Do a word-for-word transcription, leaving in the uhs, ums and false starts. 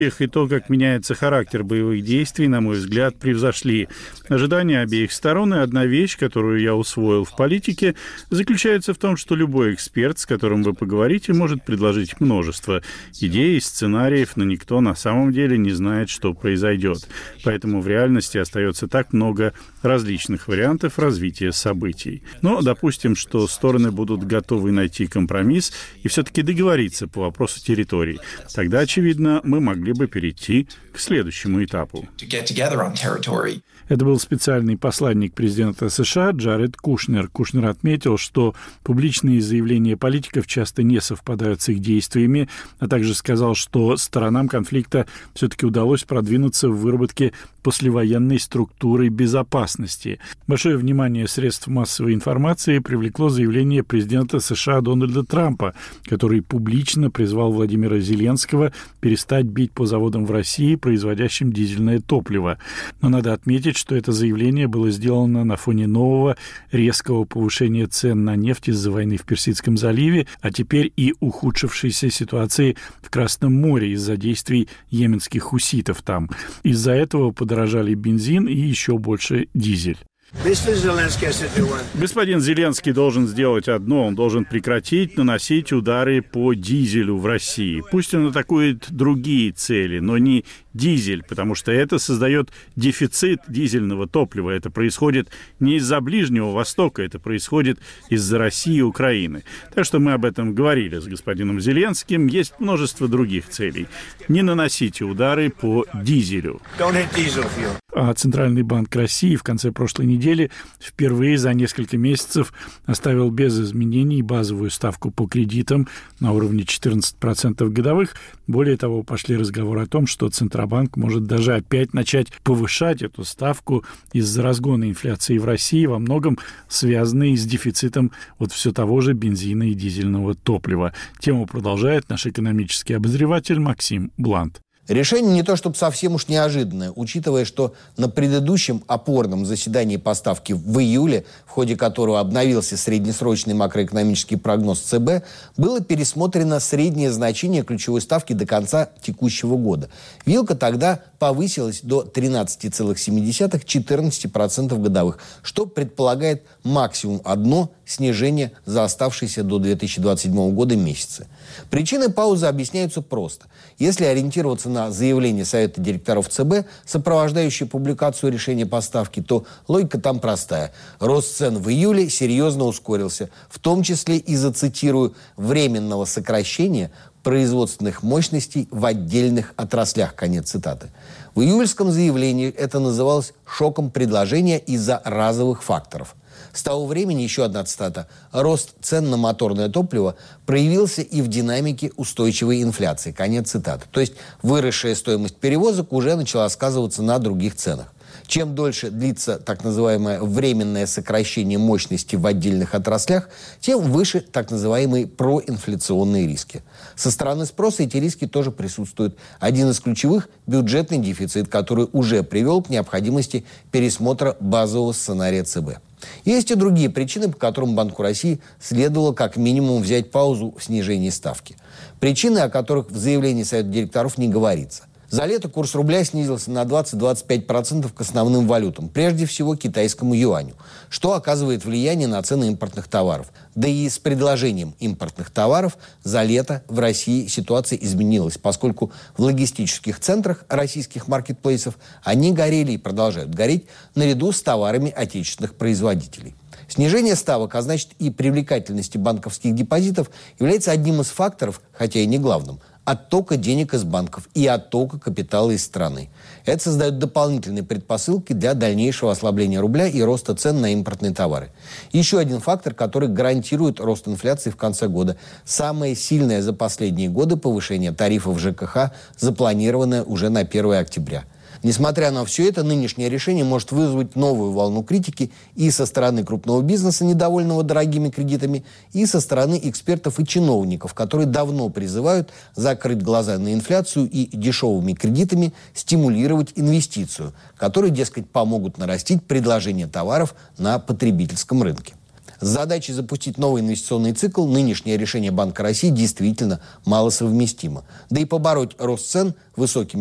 И то, как меняется характер боевых действий, на мой взгляд, превзошли ожидания обеих сторон. И одна вещь, которую я усвоил в политике, заключается в том, что любой эксперт, с которым вы поговорите, может предложить множество идей, сценариев, но никто на самом деле не знает, что произойдет. Поэтому в реальности остается так много различных вариантов развития событий. Но допустим, что стороны будут готовы найти компромисс и все-таки договориться по вопросу территорий. Тогда, очевидно, мы могли бы перейти к следующему этапу. Это был специальный посланник президента США Джаред Кушнер. Кушнер отметил, что публичные заявления политиков часто не совпадают с их действиями, а также сказал, что сторонам конфликта все-таки удалось продвинуться в выработке послевоенной структуры безопасности. Большое внимание средств массовой информации привлекло заявление президента США Дональда Трампа, который публично призвал Владимира Зеленского перестать бить по заводам в России, производящим дизельное топливо. Но надо отметить, что это заявление было сделано на фоне нового резкого повышения цен на нефть из-за войны в Персидском заливе, а теперь и ухудшившейся ситуации в Красном море из-за действий йеменских хуситов там. Из-за этого подорожали бензин и еще больше дизель. Господин Зеленский должен сделать одно. Он должен прекратить наносить удары по дизелю в России. Пусть он атакует другие цели, но не дизель, потому что это создает дефицит дизельного топлива. Это происходит не из-за Ближнего Востока, это происходит из-за России и Украины. Так что мы об этом говорили с господином Зеленским. Есть множество других целей. Не наносите удары по дизелю. А Центральный банк России в конце прошлой недели впервые за несколько месяцев оставил без изменений базовую ставку по кредитам на уровне четырнадцать процентов годовых. Более того, пошли разговоры о том, что Центробанк может даже опять начать повышать эту ставку из-за разгона инфляции в России, во многом связанной с дефицитом вот все того же бензина и дизельного топлива. Тему продолжает наш экономический обозреватель Максим Блант. Решение не то чтобы совсем уж неожиданное, учитывая, что на предыдущем опорном заседании по ставке в июле, в ходе которого обновился среднесрочный макроэкономический прогноз ЦБ, было пересмотрено среднее значение ключевой ставки до конца текущего года. Вилка тогда повысилась до тринадцать целых семь десятых - четырнадцать процентов годовых, что предполагает максимум одно снижение за оставшиеся до две тысячи двадцать седьмого года месяцы. Причины паузы объясняются просто. Если ориентироваться на заявление Совета директоров ЦБ, сопровождающее публикацию решения по ставке, то логика там простая. Рост цен в июле серьезно ускорился, в том числе из-за, цитирую, временного сокращения производственных мощностей в отдельных отраслях. Конец цитаты. В июльском заявлении это называлось шоком предложения из-за разовых факторов. С того времени, еще одна цитата, рост цен на моторное топливо проявился и в динамике устойчивой инфляции. Конец цитаты. То есть выросшая стоимость перевозок уже начала сказываться на других ценах. Чем дольше длится так называемое временное сокращение мощности в отдельных отраслях, тем выше так называемые проинфляционные риски. Со стороны спроса эти риски тоже присутствуют. Один из ключевых – бюджетный дефицит, который уже привел к необходимости пересмотра базового сценария ЦБ. Есть и другие причины, по которым Банку России следовало как минимум взять паузу в снижении ставки. Причины, о которых в заявлении Совета директоров не говорится. За лето курс рубля снизился на двадцать - двадцать пять процентов к основным валютам, прежде всего китайскому юаню, что оказывает влияние на цены импортных товаров. Да и с предложением импортных товаров за лето в России ситуация изменилась, поскольку в логистических центрах российских маркетплейсов они горели и продолжают гореть наряду с товарами отечественных производителей. Снижение ставок, а значит и привлекательности банковских депозитов, является одним из факторов, хотя и не главным, оттока денег из банков и оттока капитала из страны. Это создает дополнительные предпосылки для дальнейшего ослабления рубля и роста цен на импортные товары. Еще один фактор, который гарантирует рост инфляции в конце года. Самое сильное за последние годы повышение тарифов ЖКХ, запланированное уже на первое октября. Несмотря на все это, нынешнее решение может вызвать новую волну критики и со стороны крупного бизнеса, недовольного дорогими кредитами, и со стороны экспертов и чиновников, которые давно призывают закрыть глаза на инфляцию и дешевыми кредитами стимулировать инвестицию, которые, дескать, помогут нарастить предложение товаров на потребительском рынке. С задачей запустить новый инвестиционный цикл нынешнее решение Банка России действительно малосовместимо. Да и побороть рост цен высокими